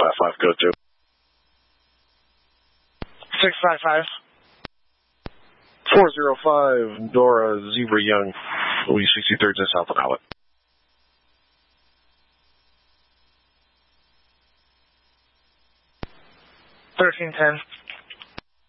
655, go to. 655. 405, Dora Zebra Young, Louis 63rd and South on Outlet. 1310.